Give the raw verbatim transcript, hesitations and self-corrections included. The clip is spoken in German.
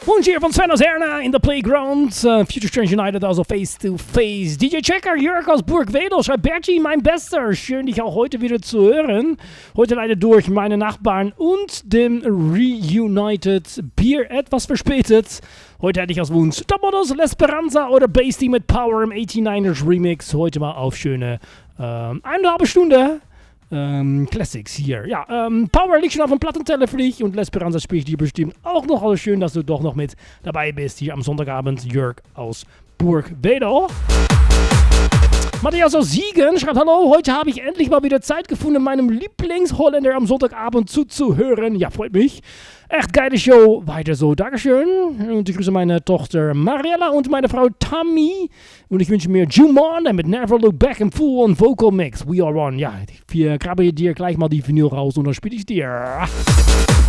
Wunsch hier von Sven aus Herna in the Playground. Uh, Future Strange United, also Face to Face. D J Checker, Jörg aus Burgwedel, schreibt Bertie, mein Bester. Schön, dich auch heute wieder zu hören. Heute leider durch meine Nachbarn und dem Reunited Beer etwas verspätet. Heute hätte ich als Wunsch Tomatos, L'Esperanza oder Beastie mit Power im eighty-niners Remix. Heute mal auf schöne ähm, eineinhalb Stunde. Ähm, Classics hier. Ja, ähm, Power liegt schon auf dem Plattenteller für dich und L'Esperanza spielt dir bestimmt auch noch. Also schön, dass du doch noch mit dabei bist hier am Sonntagabend. Jörg aus Burgwedel. Matthias aus Siegen schreibt, hallo, heute habe ich endlich mal wieder Zeit gefunden, meinem Lieblingsholländer am Sonntagabend zuzuhören. Ja, freut mich. Echt geile Show. Weiter so. Dankeschön. Und ich grüße meine Tochter Mariella und meine Frau Tammy. Und ich wünsche mir Juman mit Never Look Back im Full-on Vocal Mix. We are on. Ja, wir graben dir gleich mal die Vinyl raus und dann spiele ich dir.